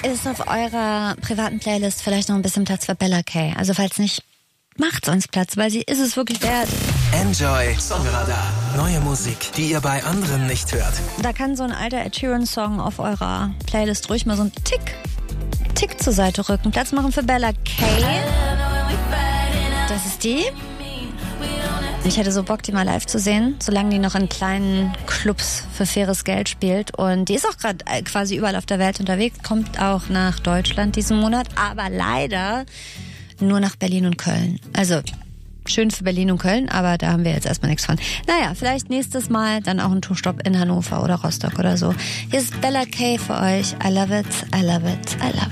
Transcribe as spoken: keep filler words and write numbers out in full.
ist auf eurer privaten Playlist vielleicht noch ein bisschen Platz für Bella Kay. Also falls nicht, macht's uns Platz, weil sie ist es wirklich wert. Enjoy Songradar. Neue Musik, die ihr bei anderen nicht hört. Da kann so ein alter Ed Sheeran-Song auf eurer Playlist ruhig mal so einen Tick, Tick zur Seite rücken. Platz machen für Bella Kay. Das ist die. Ich hätte so Bock, die mal live zu sehen, solange die noch in kleinen Clubs für faires Geld spielt. Und die ist auch gerade quasi überall auf der Welt unterwegs, kommt auch nach Deutschland diesen Monat, aber leider nur nach Berlin und Köln. Also schön für Berlin und Köln, aber da haben wir jetzt erstmal nichts von. Naja, vielleicht nächstes Mal dann auch ein Tourstopp in Hannover oder Rostock oder so. Hier ist Bella Kay für euch. I love it, I love it, I love it.